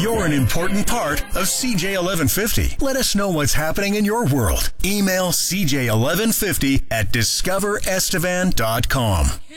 You're an important part of CJ 1150. Let us know what's happening in your world. Email CJ1150 at discoverestevan.com.